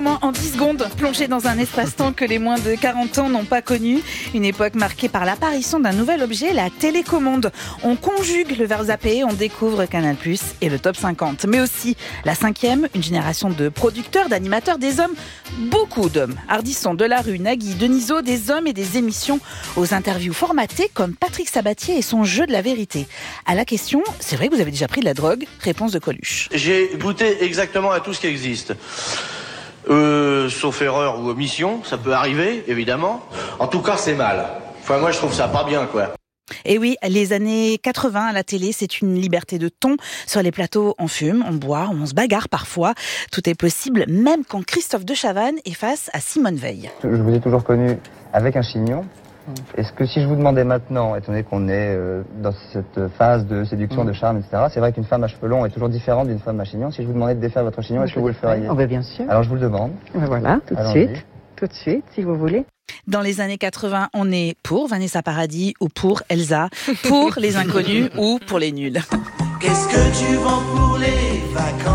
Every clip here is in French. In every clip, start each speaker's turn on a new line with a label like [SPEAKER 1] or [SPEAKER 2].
[SPEAKER 1] En 10 secondes, plongé dans un espace-temps que les moins de 40 ans n'ont pas connu. Une époque marquée par l'apparition d'un nouvel objet, la télécommande. On conjugue le verbe zappé, on découvre Canal+, et le Top 50. Mais aussi la 5e, une génération de producteurs, d'animateurs, des hommes, beaucoup d'hommes. Ardisson, Delarue, Nagui, Denisot, des hommes et des émissions aux interviews formatées comme Patrick Sabatier et son jeu de la vérité. À la question, c'est vrai que vous avez déjà pris de la drogue ? Réponse de Coluche.
[SPEAKER 2] J'ai goûté exactement à tout ce qui existe. Sauf erreur ou omission, ça peut arriver, évidemment. En tout cas, c'est mal. Enfin, moi, je trouve ça pas bien, quoi.
[SPEAKER 1] Et oui, les années 80 à la télé, c'est une liberté de ton. Sur les plateaux, on fume, on boit, on se bagarre parfois. Tout est possible, même quand Christophe de Chavannes est face à Simone Veil.
[SPEAKER 3] Je vous ai toujours connu avec un chignon. Est-ce que si je vous demandais maintenant, étant donné qu'on est dans cette phase de séduction, de charme, etc., c'est vrai qu'une femme à cheveux longs est toujours différente d'une femme à chignon. Si je vous demandais de défaire votre chignon, est-ce que vous le feriez ?
[SPEAKER 4] Oh, bien sûr.
[SPEAKER 3] Alors je vous le demande.
[SPEAKER 4] Voilà, tout de suite, si vous voulez.
[SPEAKER 1] Dans les années 80, on est pour Vanessa Paradis ou pour Elsa, pour les inconnus ou pour les nuls.
[SPEAKER 5] Qu'est-ce que tu vends pour les vacances ?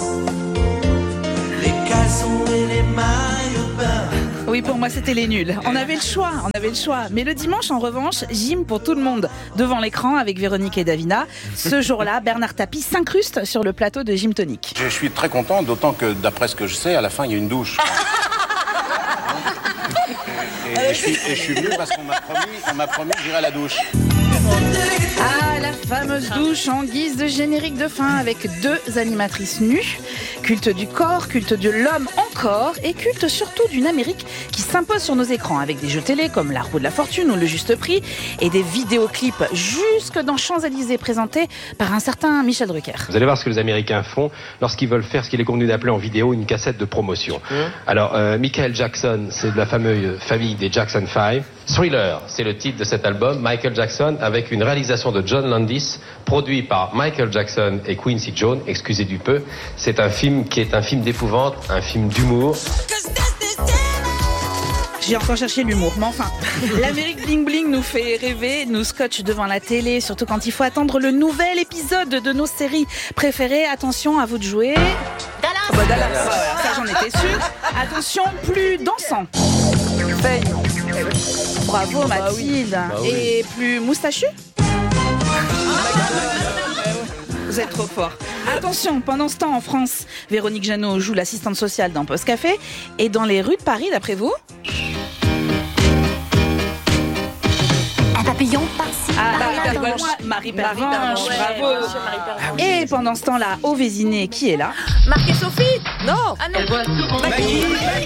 [SPEAKER 5] Les caleçons et les maillots de bain.
[SPEAKER 1] Oui, pour moi, c'était les nuls. On avait le choix. Mais le dimanche, en revanche, gym pour tout le monde. Devant l'écran avec Véronique et Davina. Ce jour-là, Bernard Tapie s'incruste sur le plateau de Gym Tonic.
[SPEAKER 6] Je suis très content, d'autant que, d'après ce que je sais, à la fin, il y a une douche. Et je suis venu parce qu'on m'a promis que j'irai à la douche.
[SPEAKER 1] Ah, la fameuse douche en guise de générique de fin avec 2 animatrices nues. Culte du corps, culte de l'homme encore et culte surtout d'une Amérique qui s'impose sur nos écrans avec des jeux télé comme La Roue de la Fortune ou Le Juste Prix et des vidéoclips jusque dans Champs-Élysées présentés par un certain Michel Drucker.
[SPEAKER 7] Vous allez voir ce que les Américains font lorsqu'ils veulent faire ce qu'il est convenu d'appeler en vidéo une cassette de promotion. Alors, Michael Jackson, c'est de la fameuse famille des Jackson 5. Thriller, c'est le titre de cet album, Michael Jackson, avec une réalisation de John Landis, produit par Michael Jackson et Quincy Jones, excusez du peu. C'est un film qui est un film d'épouvante, un film d'humour.
[SPEAKER 1] J'ai encore cherché l'humour, mais enfin, l'Amérique bling bling nous fait rêver, nous scotche devant la télé, surtout quand il faut attendre le nouvel épisode de nos séries préférées. Attention, à vous de jouer. Dallas. Ça, j'en étais sûre. Attention, plus dansant. Bravo Mathilde. Et plus moustachu. Vous êtes trop fort. Attention, pendant ce temps en France, Véronique Jeannot joue l'assistante sociale dans Post Café. Et dans les rues de Paris, d'après vous ?
[SPEAKER 8] Un papillon par-ci.
[SPEAKER 1] Marie Pervenche, bravo. Et pendant ce temps-là, au Vésiné, qui est là ?
[SPEAKER 8] Marc et Sophie ? Non. Ah non.
[SPEAKER 1] Maggie.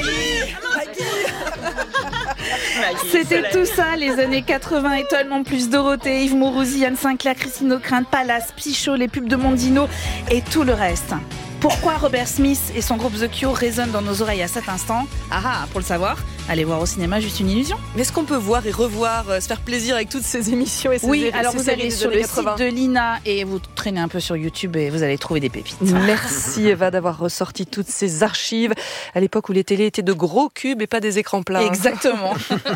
[SPEAKER 1] C'était tout ça, les années 80 et tellement plus. Dorothée, Yves Mourouzi, Anne Sinclair, Christine Ockrent, Palace, Pichot, les pubs de Mondino et tout le reste. Pourquoi Robert Smith et son groupe The Cure résonnent dans nos oreilles à cet instant ? Pour le savoir, allez voir au cinéma Juste une illusion.
[SPEAKER 9] Mais est-ce qu'on peut voir et revoir, se faire plaisir avec toutes ces émissions et ces
[SPEAKER 1] Oui, alors
[SPEAKER 9] ces
[SPEAKER 1] vous allez sur le site de l'INA et vous traînez un peu sur YouTube et vous allez trouver des pépites.
[SPEAKER 9] Merci Eva d'avoir ressorti toutes ces archives à l'époque où les télés étaient de gros cubes et pas des écrans plats.
[SPEAKER 1] Exactement.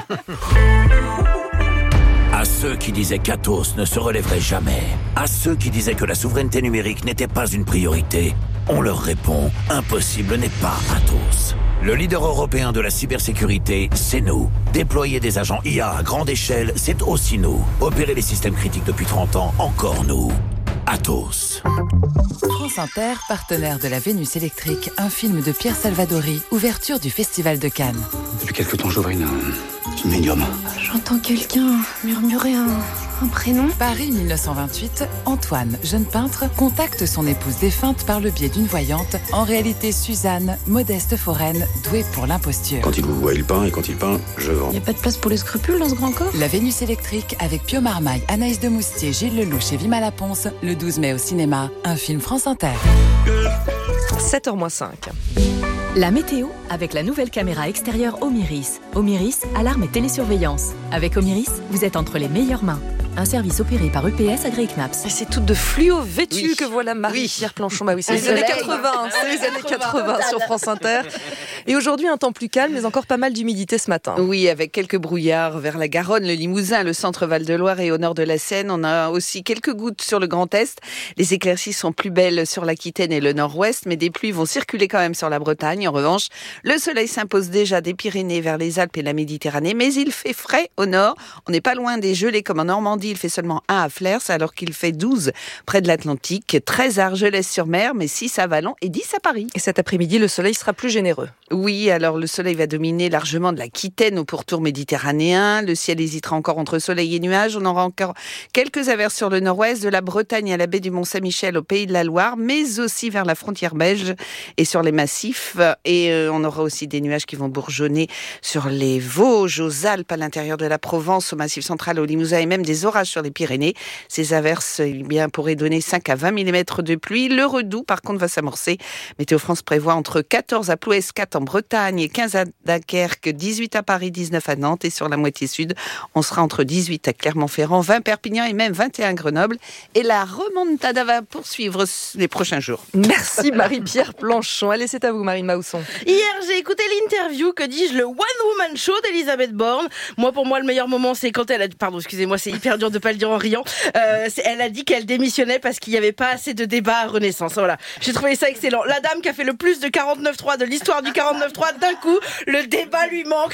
[SPEAKER 10] À ceux qui disaient qu'Atos ne se relèverait jamais, à ceux qui disaient que la souveraineté numérique n'était pas une priorité, on leur répond, impossible n'est pas Atos. Le leader européen de la cybersécurité, c'est nous. Déployer des agents IA à grande échelle, c'est aussi nous. Opérer les systèmes critiques depuis 30 ans, encore nous. Atos.
[SPEAKER 11] France Inter, partenaire de la Vénus électrique, un film de Pierre Salvadori, ouverture du Festival de Cannes.
[SPEAKER 12] Depuis quelque temps, j'aurais une médium.
[SPEAKER 8] J'entends quelqu'un murmurer un prénom.
[SPEAKER 11] Paris 1928, Antoine, jeune peintre, contacte son épouse défunte par le biais d'une voyante, en réalité Suzanne, modeste foraine, douée pour l'imposture.
[SPEAKER 12] Quand il vous voit, il peint, et quand il peint, je vends.
[SPEAKER 8] Il n'y a pas de place pour les scrupules dans ce grand corps.
[SPEAKER 11] La Vénus électrique avec Pio Marmaille, Anaïs de Moustier, Gilles Lelouch et Vima Laponce, le 12 mai au cinéma, un film France Inter.
[SPEAKER 9] 7h-5.
[SPEAKER 13] La météo avec la nouvelle caméra extérieure Omiris. Omiris, alarme et télésurveillance. Avec Omiris, vous êtes entre les meilleures mains. Un service opéré par EPS agréé CNAPS.
[SPEAKER 9] Et c'est toute de fluo vêtue que voilà Marie-Pierre Planchon. Bah oui, c'est les années 80. C'est les années 80 sur France Inter. Et aujourd'hui, un temps plus calme, mais encore pas mal d'humidité ce matin.
[SPEAKER 14] Oui, avec quelques brouillards vers la Garonne, le Limousin, le centre Val-de-Loire et au nord de la Seine. On a aussi quelques gouttes sur le Grand Est. Les éclaircies sont plus belles sur l'Aquitaine et le nord-ouest, mais des pluies vont circuler quand même sur la Bretagne. En revanche, le soleil s'impose déjà des Pyrénées vers les Alpes et la Méditerranée, mais il fait frais au nord. On n'est pas loin des gelées comme en Normandie. Il fait seulement 1 à Flers, alors qu'il fait 12 près de l'Atlantique, 13 à Argelès-sur-Mer, mais 6 à Valence et 10 à Paris.
[SPEAKER 9] Et cet après-midi, le soleil sera plus généreux.
[SPEAKER 14] Oui, alors le soleil va dominer largement de l'Aquitaine au pourtour méditerranéen. Le ciel hésitera encore entre soleil et nuages. On aura encore quelques averses sur le nord-ouest, de la Bretagne à la baie du Mont-Saint-Michel au Pays de la Loire, mais aussi vers la frontière belge et sur les massifs. Et on aura aussi des nuages qui vont bourgeonner sur les Vosges, aux Alpes, à l'intérieur de la Provence, au Massif central, au Limousin et même des orages sur les Pyrénées. Ces averses pourraient donner 5 à 20 mm de pluie. Le redoux, par contre, va s'amorcer. Météo France prévoit entre 14 à Plouescat en Bretagne et 15 à Dunkerque, 18 à Paris, 19 à Nantes. Et sur la moitié sud, on sera entre 18 à Clermont-Ferrand, 20 Perpignan et même 21 Grenoble. Et la remontada va poursuivre les prochains jours.
[SPEAKER 9] Merci Marie-Pierre Planchon. Allez, c'est à vous Marine Mausson.
[SPEAKER 15] Hier, j'ai écouté l'interview, que dis-je, le One Woman Show d'Elisabeth Borne. Pour moi, le meilleur moment, c'est quand elle a... Pardon, excusez-moi, c'est hyper dur de pas le dire en riant. Elle a dit qu'elle démissionnait parce qu'il n'y avait pas assez de débats à Renaissance. Voilà. J'ai trouvé ça excellent. La dame qui a fait le plus de 49.3 de l'histoire du 49.3, d'un coup, le débat lui manque.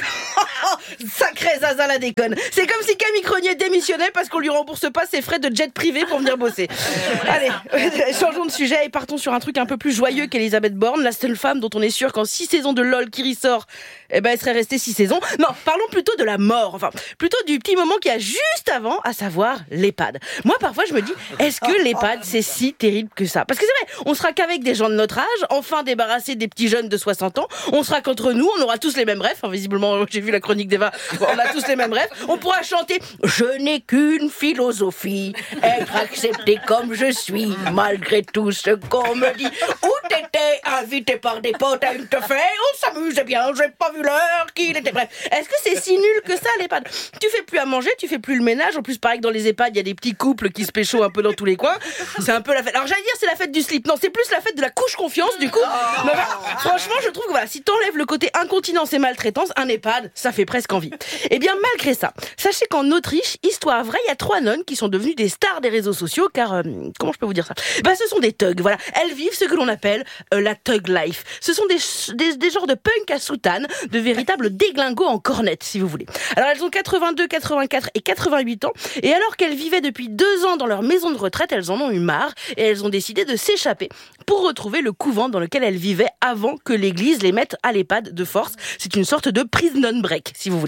[SPEAKER 15] Sacré Zaza la déconne. C'est comme si Camille Cronier démissionnait parce qu'on lui rembourse pas ses frais de jet privé pour venir bosser. Allez, changeons de sujet et partons sur un truc un peu plus joyeux qu'Elisabeth Borne, la seule femme dont on est sûr qu'en 6 saisons de LOL qui ressort, elle serait restée 6 saisons. Non, parlons plutôt de la mort. Enfin, plutôt du petit moment qu'il y a juste avant, à savoir l'EHPAD. Moi, parfois, je me dis, est-ce que l'EHPAD, c'est si terrible que ça? Parce que c'est vrai, on sera qu'avec des gens de notre âge, enfin débarrassés des petits jeunes de 60 ans, on sera qu'entre nous, on aura tous les mêmes rêves. Enfin, visiblement, j'ai vu la chronique d'Eva, on a tous les mêmes rêves. On pourra chanter « Je n'ai qu'une philosophie, être accepté comme je suis, malgré tout ce qu'on me dit. Où t'étais invité par des potes à une teufée, on s'amusait bien, j'ai pas vu l'heure qu'il était bref. » Est-ce que c'est si nul que ça, l'EHPAD? Tu fais plus à manger, tu fais plus le ménage. En plus, pareil que dans les EHPAD, il y a des petits couples qui se pécho un peu dans tous les coins. C'est un peu la fête. Alors j'allais dire c'est la fête du slip. Non, c'est plus la fête de la couche confiance, du coup. Mais franchement, je trouve que si t'enlèves le côté incontinence et maltraitance, un EHPAD, ça fait presque envie. Eh bien, malgré ça, sachez qu'en Autriche, histoire vraie, il y a 3 nonnes qui sont devenues des stars des réseaux sociaux, car, comment je peux vous dire ça? Ce sont des thugs, voilà. Elles vivent ce que l'on appelle la thug life. Ce sont des genres de punk à soutane, de véritables déglingos en cornette, si vous voulez. Alors, elles ont 82, 84 et 88 ans, et alors qu'elles vivaient depuis 2 ans dans leur maison de retraite, elles en ont eu marre, et elles ont décidé de s'échapper pour retrouver le couvent dans lequel elles vivaient avant que l'église les mette à l'EHPAD de force. C'est une sorte de prison break, si vous voulez.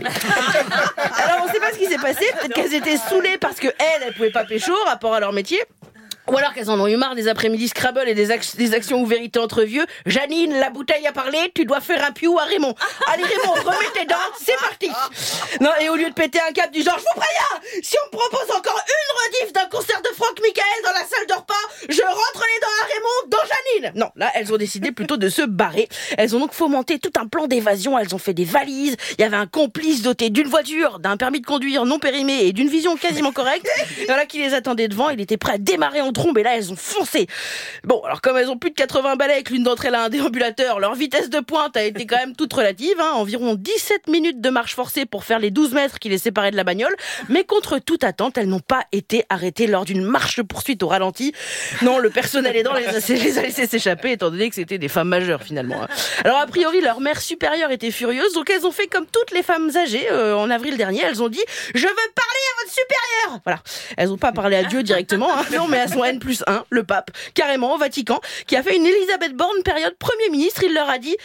[SPEAKER 15] Alors, on sait pas ce qui s'est passé, peut-être qu'elles étaient saoulées parce que elles pouvaient pas pécho, rapport à leur métier. Ou alors qu'elles en ont eu marre des après-midi Scrabble et des actions ou vérités entre vieux. Janine, la bouteille a parlé, tu dois faire un piou à Raymond. Allez Raymond, remets tes dents, c'est parti. Non, et au lieu de péter un câble du genre, je vous préviens, si on me propose encore une rediff d'un concert de Franck Michael dans la salle de repas, je rentre les dents à Raymond dans Janine. Non, là, elles ont décidé plutôt de se barrer. Elles ont donc fomenté tout un plan d'évasion, elles ont fait des valises, il y avait un complice doté d'une voiture, d'un permis de conduire non périmé et d'une vision quasiment correcte. Voilà qui les attendait devant, il était prêt à démarrer en trombe et là elles ont foncé. Bon, alors comme elles ont plus de 80 balais et que l'une d'entre elles a un déambulateur, leur vitesse de pointe a été quand même toute relative, environ 17 minutes de marche forcée pour faire les 12 mètres qui les séparaient de la bagnole, mais contre toute attente, elles n'ont pas été arrêtées lors d'une marche de poursuite au ralenti. Non, le personnel aidant les a laissées s'échapper étant donné que c'était des femmes majeures finalement. Alors a priori, leur mère supérieure était furieuse, donc elles ont fait comme toutes les femmes âgées en avril dernier, elles ont dit « Je veux parler à votre supérieur !» Voilà. Elles n'ont pas parlé à Dieu directement, non, mais à son N+1, le pape, carrément au Vatican, qui a fait une Elisabeth Borne période Premier ministre. Il leur a dit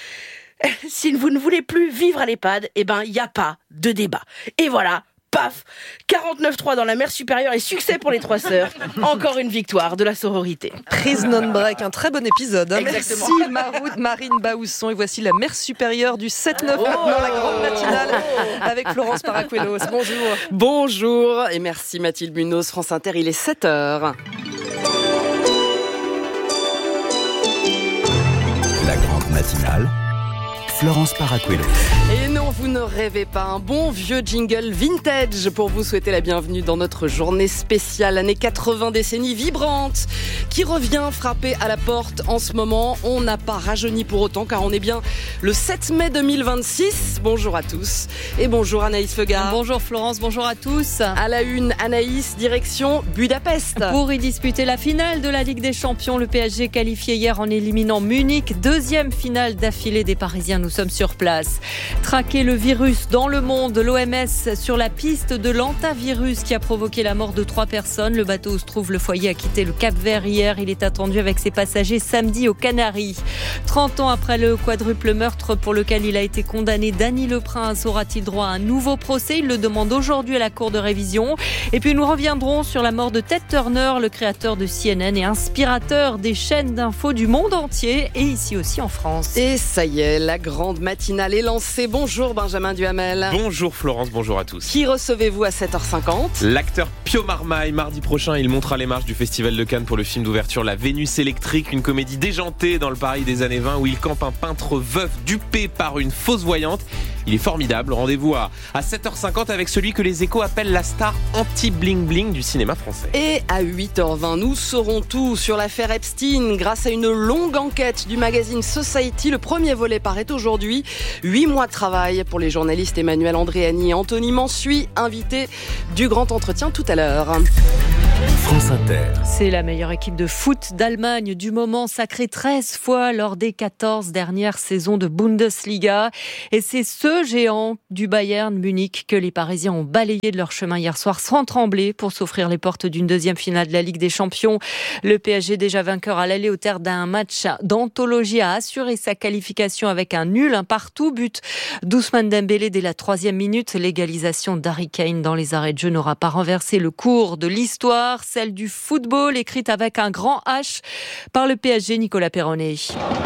[SPEAKER 15] « Si vous ne voulez plus vivre à l'EHPAD, il n'y a pas de débat. » Et voilà, paf, 49.3 dans la mère supérieure et succès pour les 3 sœurs. Encore une victoire de la sororité.
[SPEAKER 9] Prison break, un très bon épisode.
[SPEAKER 15] Exactement.
[SPEAKER 9] Merci Marine Baousson. Et voici la mère supérieure du 7-9 dans la grande matinale avec Florence Paracuelos. Bonjour.
[SPEAKER 16] Bonjour et merci Mathilde Munoz, France Inter, il est 7h.
[SPEAKER 10] La grande matinale,
[SPEAKER 17] Florence Paracuello.
[SPEAKER 16] Et non, vous ne rêvez pas, un bon vieux jingle vintage pour vous souhaiter la bienvenue dans notre journée spéciale années 80, décennie vibrante qui revient frapper à la porte en ce moment. On n'a pas rajeuni pour autant car on est bien le 7 mai 2026. Bonjour à tous et bonjour Anaïs Feugard.
[SPEAKER 18] Bonjour Florence, bonjour à tous.
[SPEAKER 16] À la une, Anaïs, direction Budapest.
[SPEAKER 18] Pour y disputer la finale de la Ligue des Champions, le PSG qualifié hier en éliminant Munich. Deuxième finale d'affilée des Parisiens, nous sommes sur place. Traquer le virus dans le monde, l'OMS sur la piste de l'hantavirus qui a provoqué la mort de 3 personnes. Le bateau où se trouve le foyer a quitté le Cap-Vert hier. Il est attendu avec ses passagers samedi aux Canaries. 30 ans après le quadruple meurtre pour lequel il a été condamné, Dany Le Prince aura-t-il droit à un nouveau procès? Il le demande aujourd'hui à la Cour de révision. Et puis nous reviendrons sur la mort de Ted Turner, le créateur de CNN et inspirateur des chaînes d'infos du monde entier et ici aussi en France.
[SPEAKER 16] Et ça y est, la grande matinale est lancée. Bonjour Benjamin Duhamel.
[SPEAKER 19] Bonjour Florence, bonjour à tous.
[SPEAKER 16] Qui recevez-vous à 7h50 ?
[SPEAKER 19] L'acteur Pio Marmaille. Mardi prochain, il montera les marches du Festival de Cannes pour le film d'ouverture La Vénus électrique, une comédie déjantée dans le Paris des années 20 où il campe un peintre veuf dupé par une fausse voyante. Il est formidable. Rendez-vous à 7h50 avec celui que les Échos appellent la star anti-bling-bling du cinéma français.
[SPEAKER 16] Et à 8h20, nous saurons tout sur l'affaire Epstein. Grâce à une longue enquête du magazine Society, le premier volet paraît aujourd'hui. 8 mois de travail pour les journalistes Emmanuel Andréani et Anthony Mansuy, invités du grand entretien tout à l'heure.
[SPEAKER 17] France Inter.
[SPEAKER 18] C'est la meilleure équipe de foot d'Allemagne du moment, sacrée 13 fois lors des 14 dernières saisons de Bundesliga. Et c'est ce géant du Bayern Munich que les Parisiens ont balayé de leur chemin hier soir sans trembler pour s'offrir les portes d'une deuxième finale de la Ligue des Champions. Le PSG, déjà vainqueur à l'aller au terme d'un match d'anthologie, a assuré sa qualification avec un nul, un partout. But d'Ousmane Dembélé dès la 3e minute. L'égalisation d'Harry Kane dans les arrêts de jeu n'aura pas renversé le cours de l'histoire, celle du football, écrite avec un grand H par le PSG, Nicolas Perronnet.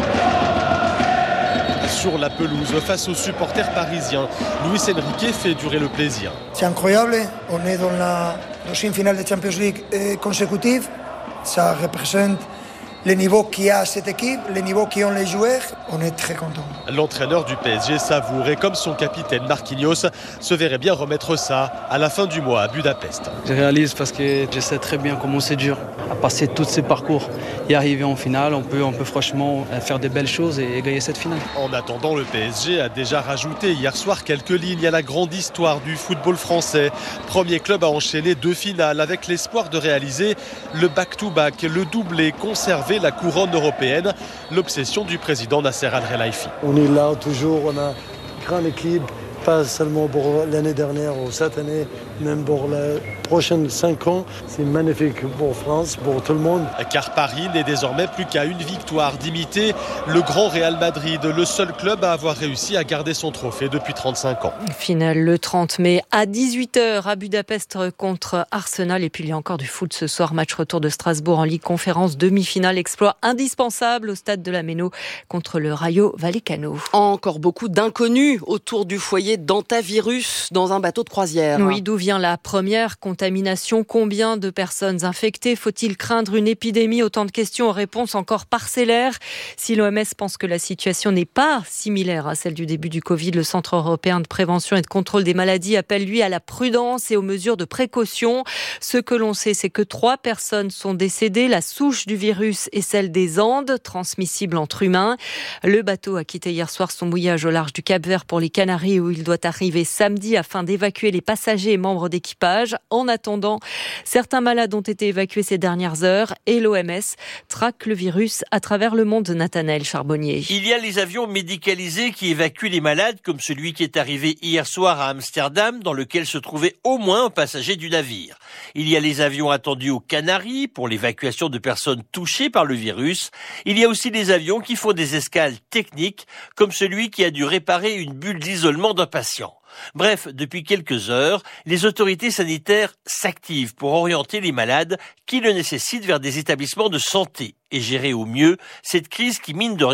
[SPEAKER 20] Sur la pelouse, face aux supporters parisiens, Luis Enrique fait durer le plaisir.
[SPEAKER 21] C'est incroyable, on est dans la deuxième finale de Champions League consécutive. Ça représente le niveau qu'il y a à cette équipe, le niveau qu'ont les joueurs, on est très contents.
[SPEAKER 20] L'entraîneur du PSG savoure et comme son capitaine Marquinhos se verrait bien remettre ça à la fin du mois à Budapest.
[SPEAKER 22] Je réalise parce que je sais très bien comment c'est dur à passer tous ces parcours et arriver en finale. On peut franchement faire des belles choses et gagner cette finale.
[SPEAKER 20] En attendant, le PSG a déjà rajouté hier soir quelques lignes à la grande histoire du football français. Premier club à enchaîner 2 finales avec l'espoir de réaliser le back-to-back, le doublé, conserver la couronne européenne, l'obsession du président Nasser Al-Khelaifi.
[SPEAKER 23] On est là toujours, on a une grande équipe, pas seulement pour l'année dernière ou cette année, même pour les prochaines 5 ans. C'est magnifique pour France, pour tout le monde.
[SPEAKER 20] Car Paris n'est désormais plus qu'à une victoire d'imiter le grand Real Madrid, le seul club à avoir réussi à garder son trophée depuis 35 ans.
[SPEAKER 18] Finale le 30 mai à 18h à Budapest contre Arsenal. Et puis il y a encore du foot ce soir, match retour de Strasbourg en Ligue Conférence, demi-finale, exploit indispensable au stade de la Méno contre le Rayo Vallecano.
[SPEAKER 16] Encore beaucoup d'inconnus autour du foyer d'hantavirus dans un bateau de croisière.
[SPEAKER 18] Oui, d'où vient la première contamination? Combien de personnes infectées? Faut-il craindre une épidémie? Autant de questions aux réponses encore parcellaires. Si l'OMS pense que la situation n'est pas similaire à celle du début du Covid, le Centre européen de prévention et de contrôle des maladies appelle lui à la prudence et aux mesures de précaution. Ce que l'on sait, c'est que 3 personnes sont décédées. La souche du virus est celle des Andes, transmissible entre humains. Le bateau a quitté hier soir son mouillage au large du Cap-Vert pour les Canaries où il doit arriver samedi afin d'évacuer les passagers et membres d'équipage. En attendant, certains malades ont été évacués ces dernières heures et l'OMS traque le virus à travers le monde. Nathanaël Charbonnier.
[SPEAKER 24] Il y a les avions médicalisés qui évacuent les malades, comme celui qui est arrivé hier soir à Amsterdam, dans lequel se trouvait au moins un passager du navire. Il y a les avions attendus aux Canaries pour l'évacuation de personnes touchées par le virus. Il y a aussi les avions qui font des escales techniques, comme celui qui a dû réparer une bulle d'isolement d'un patient. Bref, depuis quelques heures, les autorités sanitaires s'activent pour orienter les malades qui le nécessitent vers des établissements de santé et gérer au mieux cette crise qui, mine de rien,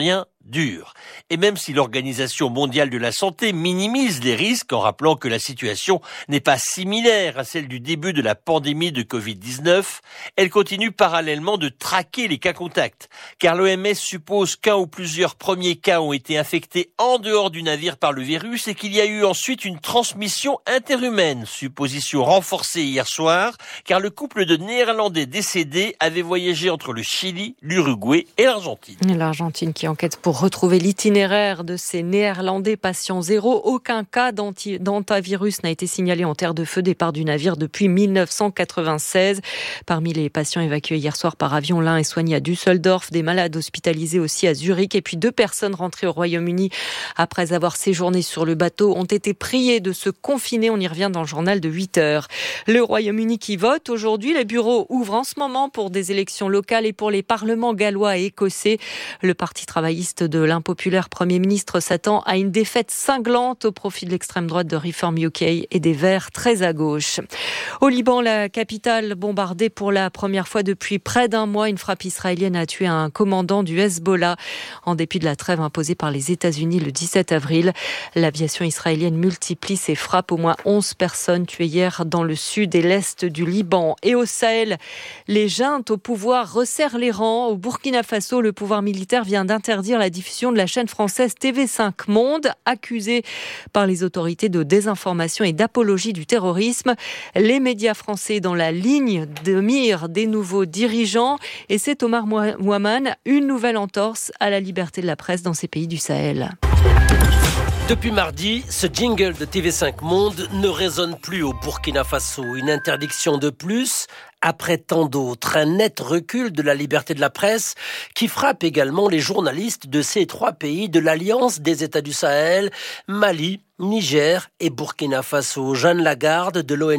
[SPEAKER 24] dure. Et même si l'Organisation mondiale de la santé minimise les risques en rappelant que la situation n'est pas similaire à celle du début de la pandémie de Covid-19, elle continue parallèlement de traquer les cas contacts. Car l'OMS suppose qu'un ou plusieurs premiers cas ont été infectés en dehors du navire par le virus et qu'il y a eu ensuite une transmission interhumaine. Supposition renforcée hier soir, car le couple de Néerlandais décédés avait voyagé entre le Chili, l'Uruguay et l'Argentine.
[SPEAKER 18] L'Argentine qui enquête pour retrouver l'itinéraire de ces Néerlandais patients zéro. Aucun cas d'antivirus n'a été signalé en terre de feu, départ du navire depuis 1996. Parmi les patients évacués hier soir par avion, l'un est soigné à Düsseldorf, des malades hospitalisés aussi à Zurich, et puis 2 personnes rentrées au Royaume-Uni après avoir séjourné sur le bateau ont été priées de se confiner. On y revient dans le journal de 8h. Le Royaume-Uni qui vote aujourd'hui. Les bureaux ouvrent en ce moment pour des élections locales et pour les parlements gallois et écossais. Le parti travailliste de l'impopulaire Premier ministre s'attend à une défaite cinglante au profit de l'extrême droite de Reform UK et des Verts très à gauche. Au Liban, la capitale bombardée pour la première fois depuis près d'un mois. Une frappe israélienne a tué un commandant du Hezbollah en dépit de la trêve imposée par les États-Unis le 17 avril. L'aviation israélienne multiplie ses frappes. Au moins 11 personnes tuées hier dans le sud et l'est du Liban. Et au Sahel, les juntes au pouvoir resserrent les rangs. Au Burkina Faso, le pouvoir militaire vient d'interdire la diffusion de la chaîne française TV5 Monde, accusée par les autorités de désinformation et d'apologie du terrorisme. Les médias français dans la ligne de mire des nouveaux dirigeants. Et c'est Omar Mouaman, une nouvelle entorse à la liberté de la presse dans ces pays du Sahel.
[SPEAKER 2] Depuis mardi, ce jingle de TV5 Monde ne résonne plus au Burkina Faso. Une interdiction de plus après tant d'autres. Un net recul de la liberté de la presse qui frappe également les journalistes de ces 3 pays de l'Alliance des États du Sahel, Mali, Niger et Burkina Faso. Jeanne Lagarde de l'ONG